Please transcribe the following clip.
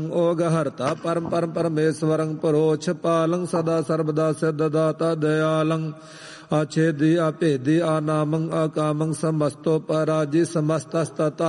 ਓਗ ਹਰਤਾ ਪਰਮ ਪਰਮ ਪਰਮੇਸ਼ਵਰੰ ਪਰੋਛ ਪਾਲੰ ਸਦਾ ਸਰਬਦਾ ਸਿਧ ਦਾਤਾ ਦਇਆਲੰ ਆਛੇਦੀ ਆਪੇਦੀ ਆਨਾਮੰ ਆਕਾਮੰ ਸਮਸਤੋ ਪਰਾਜੀ ਸਮਸਤਸਤਤਾ